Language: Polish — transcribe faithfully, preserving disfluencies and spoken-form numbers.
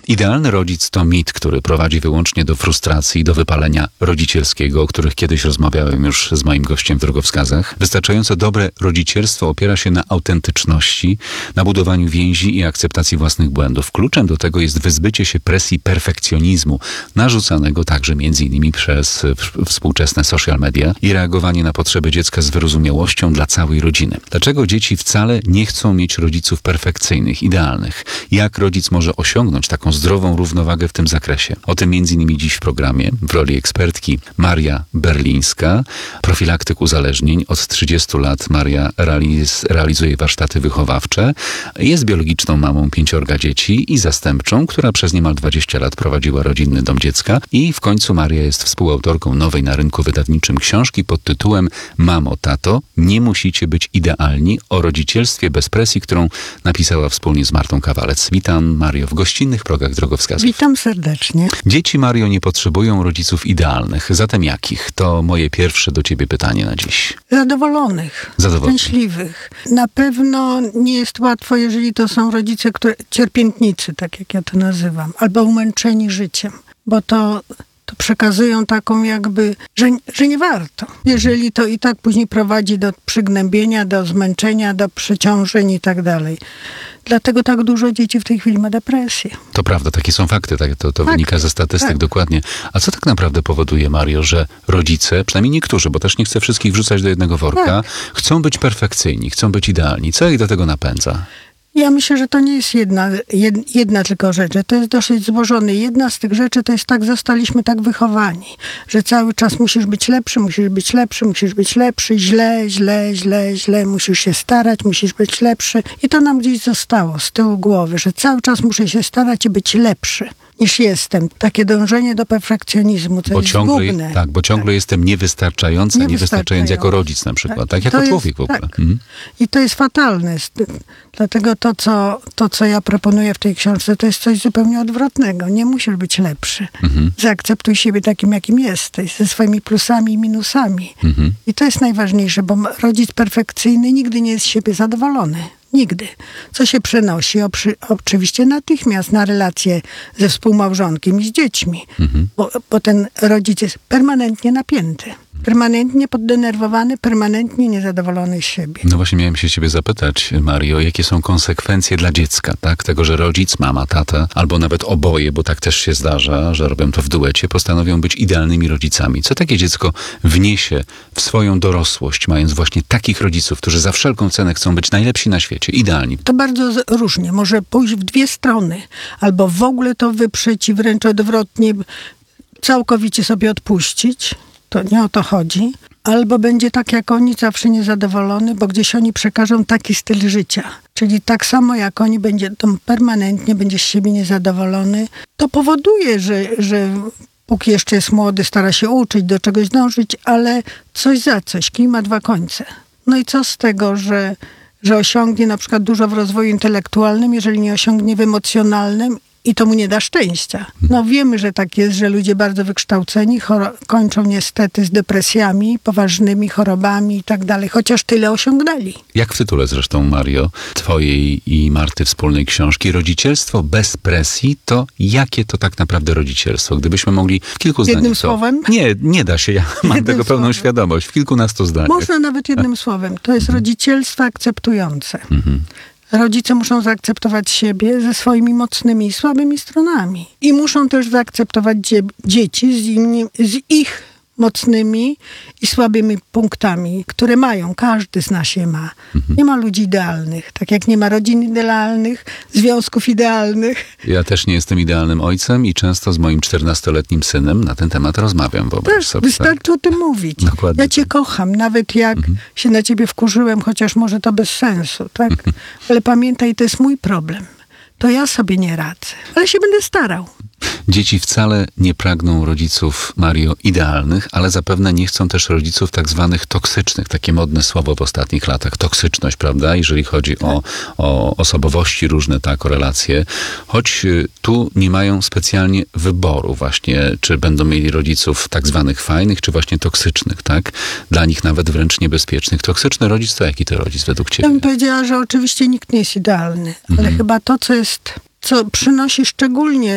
Idealny rodzic to mit, który prowadzi wyłącznie do frustracji i do wypalenia rodzicielskiego, o których kiedyś rozmawiałem już z moim gościem w drogowskazach. Wystarczająco dobre rodzicielstwo opiera się na autentyczności, na budowaniu więzi i akceptacji własnych błędów. Kluczem do tego jest wyzbycie się presji perfekcjonizmu, narzucanego także między innymi przez współczesne social media i reagowanie na potrzeby dziecka z wyrozumiałością dla całej rodziny. Dlaczego dzieci wcale nie chcą mieć rodziców perfekcyjnych, idealnych? Jak rodzic może osiągnąć taką zdrową równowagę w tym zakresie? O tym między innymi dziś w programie w roli ekspertki Maria Berlińska, profilaktyk uzależnień. Od trzydziestu lat Maria realiz, realizuje warsztaty wychowawcze. Jest biologiczną mamą pięciorga dzieci i zastępczą, która przez niemal dwadzieścia lat prowadziła rodzinny dom dziecka. I w końcu Maria jest współautorką nowej na rynku wydawniczym książki pod tytułem Mamo, tato, nie musicie być idealni, o rodzicielstwie bez presji, którą napisała wspólnie z Martą Kawalec. Witam, Mario, w gościnnych progach drogowskazów. Witam serdecznie. Dzieci, Mario, nie potrzebują rodziców idealnych. Zatem jakich? To moje pierwsze do ciebie pytanie na dziś. Zadowolonych. Zadowolonych. Szczęśliwych. Na pewno nie jest łatwo, jeżeli to są rodzice, które, cierpiętnicy, tak jak ja to nazywam, albo umęczeni życiem, bo to... to przekazują taką jakby, że, że nie warto. Jeżeli to i tak później prowadzi do przygnębienia, do zmęczenia, do przeciążeń i tak dalej. Dlatego tak dużo dzieci w tej chwili ma depresję. To prawda, takie są fakty, tak, to, to tak, wynika ze statystyk tak. dokładnie. A co tak naprawdę powoduje, Mario, że rodzice, przynajmniej niektórzy, bo też nie chcę wszystkich wrzucać do jednego worka, tak. chcą być perfekcyjni, chcą być idealni. Co ich do tego napędza? Ja myślę, że to nie jest jedna, jed, jedna tylko rzecz, że to jest dosyć złożone. Jedna z tych rzeczy to jest tak, zostaliśmy tak wychowani, że cały czas musisz być lepszy, musisz być lepszy, musisz być lepszy, źle, źle, źle, źle, musisz się starać, musisz być lepszy. I to nam gdzieś zostało z tyłu głowy, że cały czas muszę się starać i być lepszy niż jestem. Takie dążenie do perfekcjonizmu, co bo jest ciągle, zgubne. Tak, bo ciągle tak. jestem niewystarczający, a niewystarczający jako rodzic na przykład, tak? Jako to człowiek jest, w ogóle. Tak. Mhm. I to jest fatalne. Dlatego to co, to, co ja proponuję w tej książce, to jest coś zupełnie odwrotnego. Nie musisz być lepszy. Mhm. Zaakceptuj siebie takim, jakim jesteś, ze swoimi plusami i minusami. Mhm. I to jest najważniejsze, bo rodzic perfekcyjny nigdy nie jest z siebie zadowolony. Nigdy. Co się przenosi oprzy, oczywiście natychmiast na relacje ze współmałżonkiem i z dziećmi. Mhm. Bo, bo ten rodzic jest permanentnie napięty. Permanentnie poddenerwowany, permanentnie niezadowolony z siebie. No właśnie miałem się ciebie zapytać, Mario, jakie są konsekwencje dla dziecka, tak? Tego, że rodzic, mama, tata, albo nawet oboje, bo tak też się zdarza, że robią to w duecie, postanowią być idealnymi rodzicami. Co takie dziecko wniesie w swoją dorosłość, mając właśnie takich rodziców, którzy za wszelką cenę chcą być najlepsi na świecie, idealni? To bardzo z- różnie. Może pójść w dwie strony, albo w ogóle to wyprzeć i wręcz odwrotnie całkowicie sobie odpuścić. To nie o to chodzi. Albo będzie tak jak oni, zawsze niezadowolony, bo gdzieś oni przekażą taki styl życia. Czyli tak samo jak oni, będzie to permanentnie, będzie z siebie niezadowolony. To powoduje, że, że póki jeszcze jest młody, stara się uczyć, do czegoś dążyć, ale coś za coś, kij ma dwa końce. No i co z tego, że, że osiągnie na przykład dużo w rozwoju intelektualnym, jeżeli nie osiągnie w emocjonalnym, i to mu nie da szczęścia. No wiemy, że tak jest, że ludzie bardzo wykształceni choro- kończą niestety z depresjami, poważnymi chorobami i tak dalej, chociaż tyle osiągnęli. Jak w tytule zresztą, Mario, twojej i Marty wspólnej książki, rodzicielstwo bez presji, to jakie to tak naprawdę rodzicielstwo? Gdybyśmy mogli w kilku zdaniach... Jednym to... słowem? Nie, nie da się, ja mam Jednym tego pełną słowem. świadomość. W kilkunastu zdaniach. Można nawet jednym słowem. To jest rodzicielstwo akceptujące. Mhm. Rodzice muszą zaakceptować siebie ze swoimi mocnymi i słabymi stronami. I muszą też zaakceptować dzie- dzieci z, inni, z ich mocnymi i słabymi punktami, które mają. Każdy z nas je ma. Mhm. Nie ma ludzi idealnych. Tak jak nie ma rodzin idealnych, związków idealnych. Ja też nie jestem idealnym ojcem i często z moim czternastoletnim synem na ten temat rozmawiam. Wyobraź Tak, sobie, wystarczy tak? o tym mówić. Dokładnie Ja cię tak. kocham, nawet jak Mhm. się na ciebie wkurzyłem, chociaż może to bez sensu, tak? Mhm. Ale pamiętaj, to jest mój problem. To ja sobie nie radzę, ale się będę starał. Dzieci wcale nie pragną rodziców, Mario, idealnych, ale zapewne nie chcą też rodziców tak zwanych toksycznych. Takie modne słowo w ostatnich latach. Toksyczność, prawda? Jeżeli chodzi o, o osobowości różne, tak, o relacje. Choć y, tu nie mają specjalnie wyboru właśnie, czy będą mieli rodziców tak zwanych fajnych, czy właśnie toksycznych, tak? Dla nich nawet wręcz niebezpiecznych. Toksyczny rodzic to jaki to rodzic według ciebie? Ja bym powiedziała, że oczywiście nikt nie jest idealny, ale Mhm. chyba to, co jest, co przynosi szczególnie